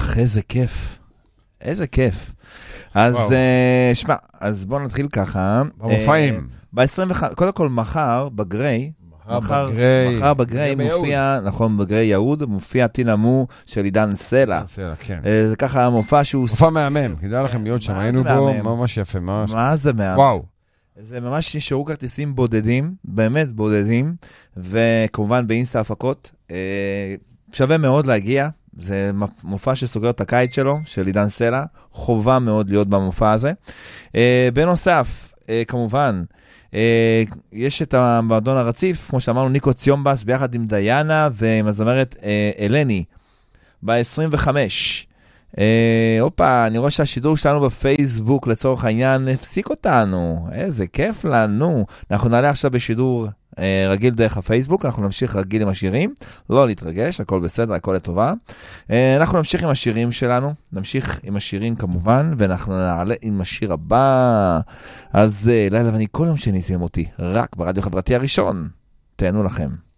איזה כיף. איזה כיף. אז שמע, אז בואו נתחיל ככה. במופעים. קודם כל מחר בגריי, מחר בגריי מופיע, נכון, בגריי יהוד, מופיע טינה מו של עידן סלע. זה ככה מופע שהוא... מופע מהמם, כדאי לכם להיות שם, היינו בו, ממש יפה, ממש. מה זה מהמם? וואו. זה ממש נשארו כרטיסים בודדים, באמת בודדים, וכמובן באינסטה הפקות. שווה מאוד להגיע, זה מופע שסוגר את הקיץ שלו, של עידן סלע, חובה מאוד להיות במופע הזה. בנוסף, כמובן, יש את המועדון הרציף, כמו שאמרנו, ניקו ציומבס, ביחד עם דיינה, ועם הזמרת אלני, ב-25. אופה, אני רואה שהשידור שלנו בפייסבוק, לצורך העניין, הפסיק אותנו. איזה כיף לנו. אנחנו נעלה עכשיו בשידור רגיל דרך הפייסבוק, אנחנו נמשיך רגיל עם השירים, לא להתרגש, הכל בסדר, הכל לטובה. אנחנו נמשיך עם השירים שלנו, נמשיך עם השירים כמובן, ואנחנו נעלה עם השיר הבא. אז לילה ואני כל יום שני סיים אותי, רק ברדיו חברתי הראשון. תהנו לכם.